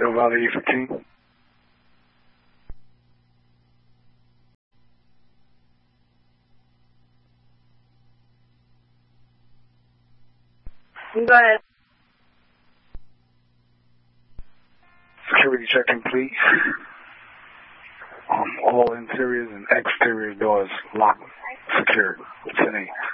Del Valle 15. Go ahead. Security check complete. All interiors and exterior doors locked, secured. What's your name?